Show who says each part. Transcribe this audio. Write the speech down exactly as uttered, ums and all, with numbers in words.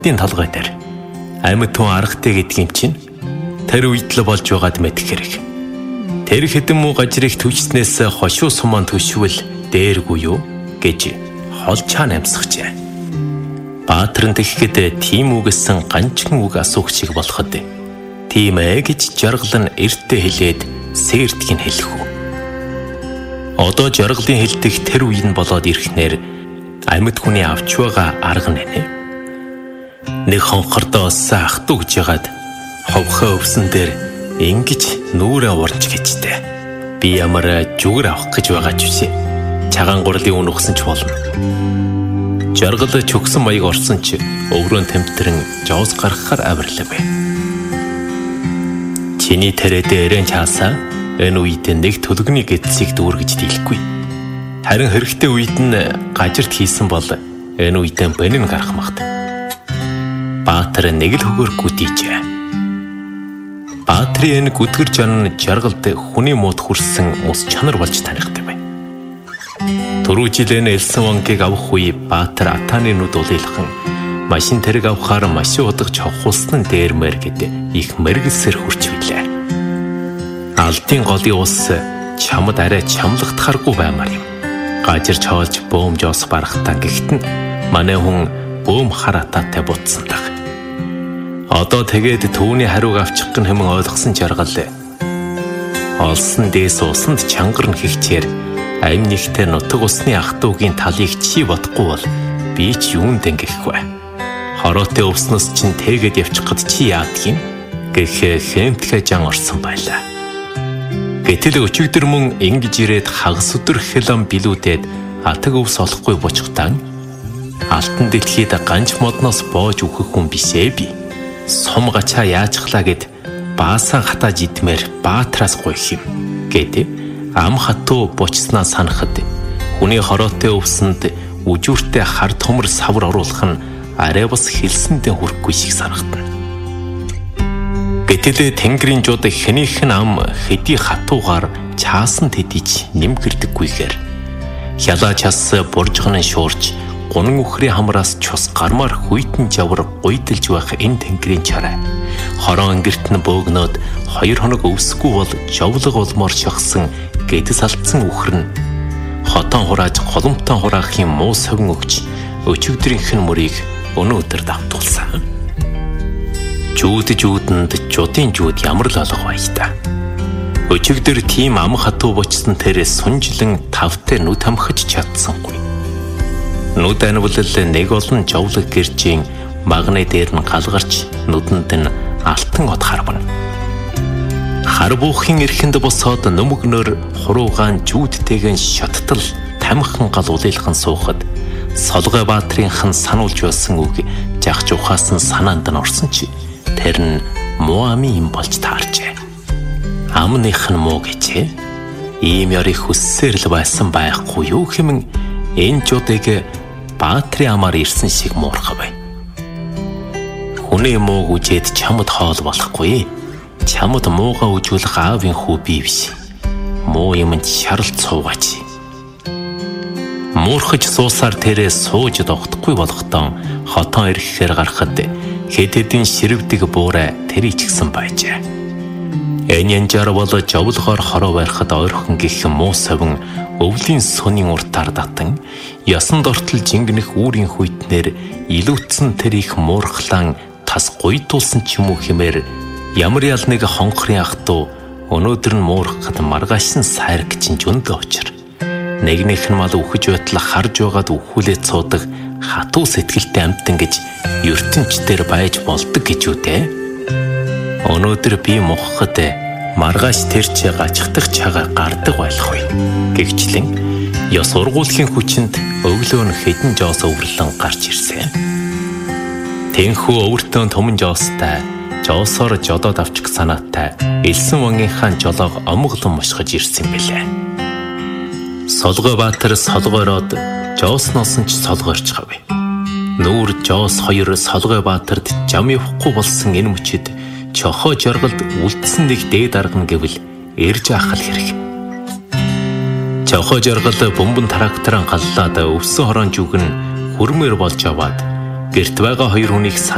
Speaker 1: Тин толгой дээр амьд хүн аргатай гэдгийг чинь тэр үед л болж байгаад мэдэх хэрэг. Тэр хэдэн муу гажрыг түжснээс хошуу сумаан төшвөл дээргүй юу гэж хол чаан амьсгчээ. Баатарын тэгэхэд тийм үгэсэн ганчхан үг асуух шиг болоход тийм ээ гэж жаргал нь эртээ хэлээд сэрдгийг хэлэх үү. Одоо жаргалын хэлдэг тэр үе нь болоод ирэхнээр амьд хүний авч байгаа арга нэ. Нэг хонхордоо өссөн ах дүү гэж ягаад ховхоо өвсөн дээр ингэж нүрээ урж гэжтэй. Би ямар жүгэр авах гэж байгаа ч үсэ. Цагаан гурлын үн ухсан ч болно. Жаргал чөгсөн маяг орсон ч өврөн тэмтрэн жоос гаргахаар авирлав. Чиний тэрэд эрен чаасаа энэ үед нэг төлгөний гэдсийг дүүргэж дийлэхгүй. Харин хэрэгтэй үед нь гажирт хийсэн бол энэ үед бэнэн гарах магт. Баатар нэг л хөгөр гүтийжээ. Баатрын энэ гүтгэр жан жаргалд хүний мод хүрсэн ус чанар болж танигдав. Түрүү жилэн элсэн вангийг авах үе Баатар атааны нүд улийлхан машин тэрэг авахаар машин удагч хохуулсан дээрмэр гэдэг их мэргэлсэр хурч билээ. Алдын голын ус чамд арай чамлагдахааргүй баймаар юм. Гажирч хоолж бөөм жоос барахтаа гэхдээ манай хүн бөөм харатаатай бутсан даг. Одоо тэгээд түүний хариуг авчих гэн хэмээн ойлгосон жаргал олсон дээс усанд чангарн хэгчээр ам нэгтэй нутаг усны ах дүүгийн талыг чи бодохгүй бол би ч юунд ингэхгүй. Хороотой өвснөс чинь тэгээд явчих гээд чи яадгийг гэх хэмтгэ жан орсон байлаа. Гэтэл өчигдөр мөн ингэж ирээд хагас өдөр хэлэм билүүдээд атаг өвс олохгүй бочгтаа алтан дэлхийд ганч модноос боож өгөх хүн бишээ би. Сум гачаа яажглаа гэд баасан хатааж идмээр Баатараас гуйх юм гэдэг ам хатуу бочснаа санахад хүний хороотой өвсөнд үжүүртэй хар томор савар оруулах нь арай бас хэлсэндээ хүрэхгүй шиг санагдана. Гэтэл тэнгэрийн жууд хэнийх нь ам хэдий хатуугаар чаасан тэдийч нэмгэрдэггүйгээр хялаа час буржганы шуурч гунан үхрийн хамраас чус гармаар хүйтэн жавар гуйдэлж байх энэ тэнгэрийн чараа хорон ангирт нь бөөгнөөд хоёр хоног өвсгүй бол жовлог улмоор шахсан гэдэс алдсан үхэр нь хотон хурааж голомтон хураахын муу совин өгч өчигдрийнх нь мөрийг өнөөдөр давтуулсан. Жүүд жүүдэнд жуудын жүүд ямар л алга бай та. Өчигдөр тийм ам хатуу бочсон тэрээс сунжлан тавтай нүд хамхаж чадсангүй. Нүд анивлал нэг олон жовлог гэржийн магны дээр нь галгарч нүдэнд нь алтан од харвна. Хар буухын эрхэнд босоод нүмгнөр хуруугаан жүүдтэйгэн шаттал тамхан гал улийлхан суухад Солгой Баатрынхан сануулж байсан үг жагч ухаасан санаанд нь орсон чи тэр нь муу амын юм болж таарчээ. Амных нь муу гэжээ. Ийм ярих хүссээр л байсан байхгүй юу хэмээн энэ жуудыг Баатрын амаар ирсэн шиг муурхав. Хүний муу үжээд чамд хоол болохгүй. Чамд муугаа үжүүлэх аавын хүү би биш. Муу юмд шаралт суугаач. Муурхаж суусаар тэрээ сууж догтохгүй болохдоо хотон ирэхээр гарахад хэд хэдэн ширвдэг буурай тэр ичгсэн байжээ. Энэ янжаар бол жовлогоор хороо барихад ойрхон гих муу совин өвлийн сүнийн уртаар татан ясан дортол жингнэх үүрийн хүйтнэр илүүцсэн тэр их муурхлан тас гуйдуулсан ч юм уу хэмээр ямар ял нэг хонхрын ах дүү өнөөдөр нь муурхад маргаашин сайр гэж жүндэ очир. Нэгнийх нь мал үхэж байтал харж байгаад үхүүлээ цуудаг хатуу сэтгэлтэй амтан гэж ертөнчтэр байж болдог гэж үтэй. Өнөөдөр би мохоход маргааш тэрч гачхдах чагаа гардаг байх вэ гэвчлэн ёс ургуулхийн хүчинд өглөө нь хэдэн жоос өврлөн гарч ирсэн. Тэнхүү өвөртөн томон жоостай жоосоор жодоод авчих санаатай элсэн вангийнхаа жолоог омглон мушгаж ирсэн бэлээ. Солгой Баатар солгойроод жоосноос нь ч солгойрч хав. Нүүр жоос хоёр Солгой Баатарт жам явахгүй болсон энэ мөчид чохоо жаргалд үлдсэн нэг дээд арган гэвэл эрж ахал хэрэг. Чохоо жаргал бомбон тракторын галлаад өвсөн хорон жүгэн хөрмөр болж аваад гэрт байгаа хоёр хүнийг